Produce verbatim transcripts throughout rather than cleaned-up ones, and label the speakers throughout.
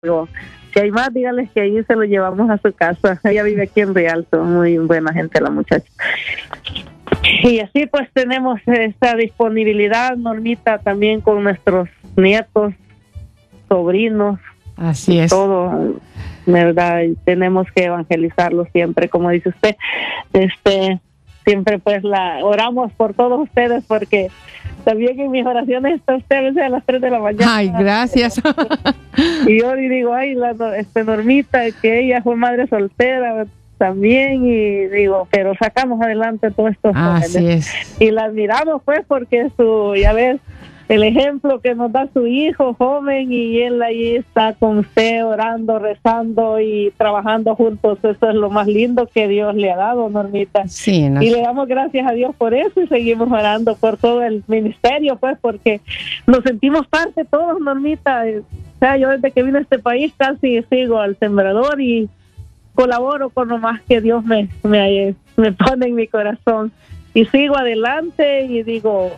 Speaker 1: algo. Si hay más, dígales que ahí se lo llevamos a su casa. Ella vive aquí en Rialto, muy buena gente la muchacha. Y así pues tenemos esta disponibilidad, Normita, también con nuestros nietos, sobrinos.
Speaker 2: Así es.
Speaker 1: Todo, ¿verdad? Y tenemos que evangelizarlo siempre, como dice usted. Este, siempre pues la oramos por todos ustedes, porque también en mis oraciones está usted a veces a las tres de la mañana.
Speaker 2: Ay, gracias.
Speaker 1: Y yo digo, ay, la este, Normita, que ella fue madre soltera también, y digo, pero sacamos adelante todos estos
Speaker 2: Así
Speaker 1: jóvenes.
Speaker 2: es.
Speaker 1: Y la admiramos pues porque su, ya ves, el ejemplo que nos da su hijo joven, y él ahí está con usted orando, rezando y trabajando juntos. Eso es lo más lindo que Dios le ha dado, Normita.
Speaker 2: Sí, no.
Speaker 1: Y le damos gracias a Dios por eso, y seguimos orando por todo el ministerio, pues, porque nos sentimos parte todos, Normita. O sea, yo desde que vine a este país casi sigo al Sembrador y colaboro con lo más que Dios me, me, me pone en mi corazón. Y sigo adelante y digo,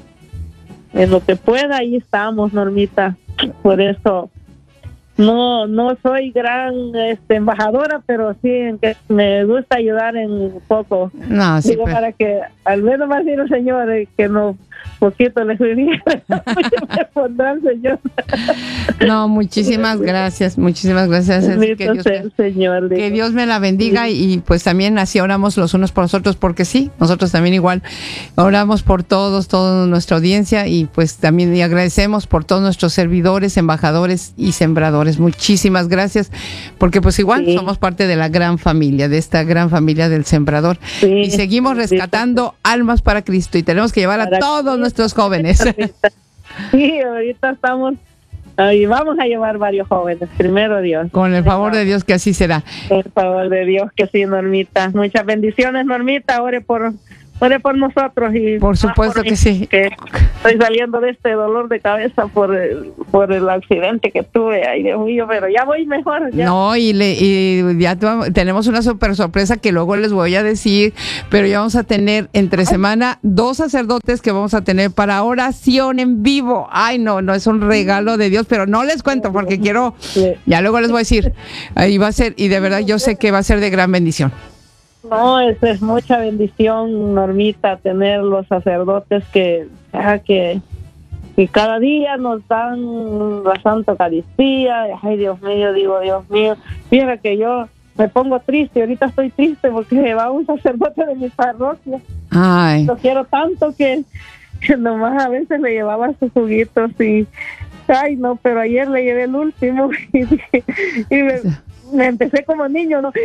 Speaker 1: en lo que pueda, ahí estamos, Normita. Por eso no no soy gran este, embajadora, pero sí en que me gusta ayudar en un poco.
Speaker 2: No, sí,
Speaker 1: Digo,
Speaker 2: pero...
Speaker 1: para que al menos más bien el Señor, eh, que no poquito le subiera, me pondrá el Señor.
Speaker 2: No, muchísimas gracias, muchísimas gracias.
Speaker 1: Bendito
Speaker 2: Que Dios,
Speaker 1: sea el Señor,
Speaker 2: que Dios me la bendiga, y, y pues también así oramos los unos por los otros, porque sí, nosotros también igual oramos por todos, toda nuestra audiencia, y pues también y agradecemos por todos nuestros servidores, embajadores y sembradores. Muchísimas gracias, porque pues igual sí, somos parte de la gran familia, de esta gran familia del Sembrador, sí, y seguimos rescatando sí, almas para Cristo, y tenemos que llevar a todos nuestros jóvenes.
Speaker 1: Sí, ahorita estamos y vamos a llevar varios jóvenes, primero Dios.
Speaker 2: Con el favor de Dios, que así será.
Speaker 1: Con el favor de Dios, que sí, Normita. Muchas bendiciones, Normita. Ore por, ore por nosotros. Y
Speaker 2: por supuesto por mí, que sí.
Speaker 1: Que estoy saliendo de este dolor de cabeza por el, por el accidente que tuve. Ay, Dios mío, pero ya voy mejor. Ya.
Speaker 2: No, y, le, y ya tu, tenemos una super sorpresa que luego les voy a decir, pero ya vamos a tener entre semana dos sacerdotes que vamos a tener para oración en vivo. Ay, no, no, es un regalo de Dios, pero no les cuento porque quiero, ya luego les voy a decir. Ahí va a ser, y de verdad yo sé que va a ser de gran bendición.
Speaker 1: No, es, es mucha bendición, Normita, tener los sacerdotes que, que, que cada día nos dan la Santa Eucaristía. Ay, Dios mío, digo, Dios mío, mira que yo me pongo triste, ahorita estoy triste porque va un sacerdote de mi parroquia.
Speaker 2: Ay.
Speaker 1: Lo quiero tanto que, que nomás a veces le llevaba sus juguitos y, ay, no, pero ayer le llevé el último y, y me, me empecé como niño, ¿no?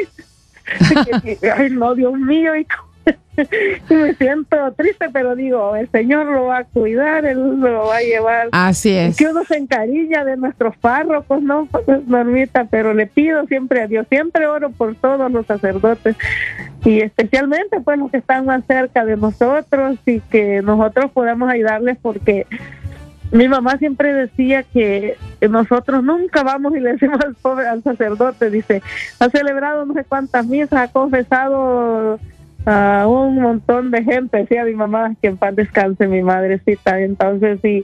Speaker 1: Ay, no, Dios mío, y, y me siento triste, pero digo, el Señor lo va a cuidar, Él lo va a llevar.
Speaker 2: Así es.
Speaker 1: Que uno se encariña de nuestros párrocos, ¿no, Normita? Pero le pido siempre a Dios, siempre oro por todos los sacerdotes, y especialmente pues los que están más cerca de nosotros, y que nosotros podamos ayudarles, porque mi mamá siempre decía que nosotros nunca vamos y le decimos al pobre, al sacerdote, dice, ha celebrado no sé cuántas misas, ha confesado a un montón de gente, decía mi mamá, que en paz descanse mi madrecita. Entonces sí,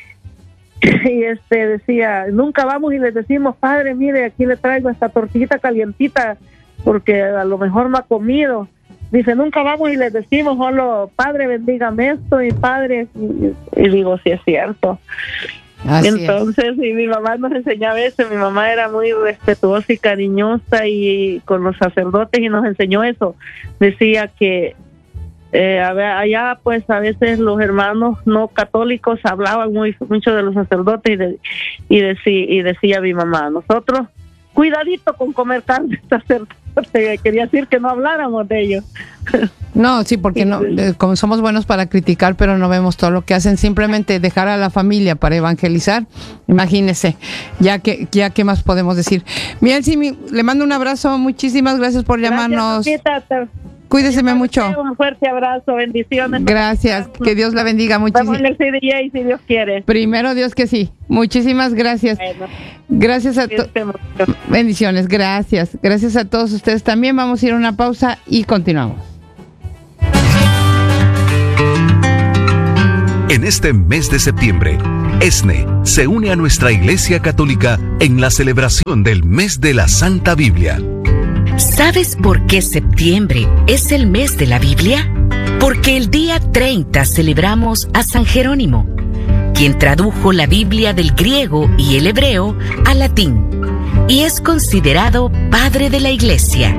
Speaker 1: y este decía, nunca vamos y les decimos, padre, mire, aquí le traigo esta tortillita calientita porque a lo mejor no ha comido. Dice, nunca vamos y les decimos, solo, padre, bendígame esto, y padre, y, y digo, sí es cierto. Así Entonces, es. Y mi mamá nos enseñaba eso, mi mamá era muy respetuosa y cariñosa y con los sacerdotes, y nos enseñó eso. Decía que eh, allá pues a veces los hermanos no católicos hablaban muy mucho de los sacerdotes, y, de, y, decí, y decía mi mamá, nosotros, cuidadito con comer carne sacerdote. Quería decir que no habláramos de ellos.
Speaker 2: No, sí, porque no, como somos buenos para criticar, pero no vemos todo lo que hacen. Simplemente dejar a la familia para evangelizar. Imagínese, ya que ya qué más podemos decir. Bien, sí, mi, le mando un abrazo. Muchísimas gracias por llamarnos.
Speaker 1: Gracias,
Speaker 2: Cuídeseme mucho.
Speaker 1: Un fuerte abrazo, bendiciones.
Speaker 2: Gracias, que Dios la bendiga muchísimo.
Speaker 1: Vamos en el C D J si Dios quiere.
Speaker 2: Primero Dios que sí. Muchísimas gracias. Bueno, gracias a todos. Bendiciones, gracias. Gracias a todos ustedes también. Vamos a ir a una pausa y continuamos.
Speaker 3: En este mes de septiembre, ESNE se une a nuestra Iglesia Católica en la celebración del Mes de la Santa Biblia.
Speaker 4: ¿Sabes por qué septiembre es el mes de la Biblia? Porque el día treinta celebramos a San Jerónimo, quien tradujo la Biblia del griego y el hebreo al latín, y es considerado padre de la Iglesia.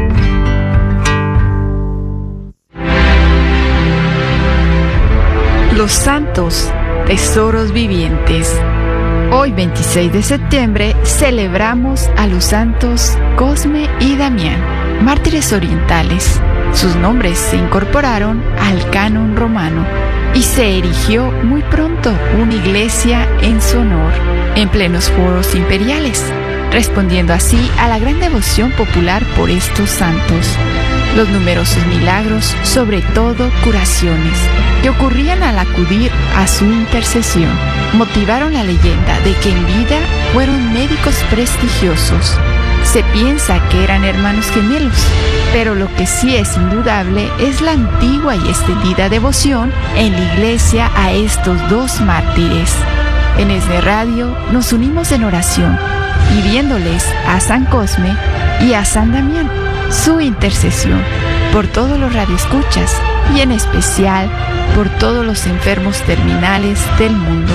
Speaker 5: Los santos, tesoros vivientes. Hoy, veintiséis de septiembre, celebramos a los santos Cosme y Damián, mártires orientales. Sus nombres se incorporaron al canon romano y se erigió muy pronto una iglesia en su honor, en plenos foros imperiales, respondiendo así a la gran devoción popular por estos santos. Los numerosos milagros, sobre todo curaciones, que ocurrían al acudir a su intercesión, motivaron la leyenda de que en vida fueron médicos prestigiosos. Se piensa que eran hermanos gemelos, pero lo que sí es indudable es la antigua y extendida devoción en la iglesia a estos dos mártires. En ESNE Radio nos unimos en oración, pidiéndoles a San Cosme y a San Damián su intercesión por todos los radioescuchas y en especial por todos los enfermos terminales del mundo.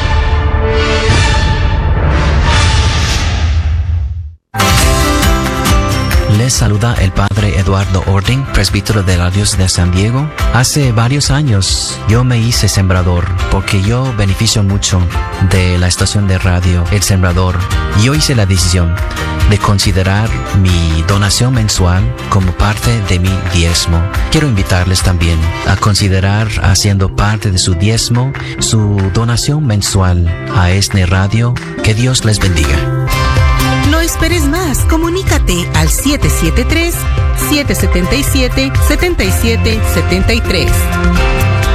Speaker 6: Les saluda el Padre Eduardo Ording, presbítero de la Diócesis de San Diego. Hace varios años yo me hice sembrador porque yo beneficio mucho de la estación de radio El Sembrador. Yo hice la decisión de considerar mi donación mensual como parte de mi diezmo. Quiero invitarles también a considerar haciendo parte de su diezmo su donación mensual a ESNE Radio. Que Dios les bendiga.
Speaker 7: No esperes más, comunícate al siete siete tres, siete siete siete, siete siete siete tres.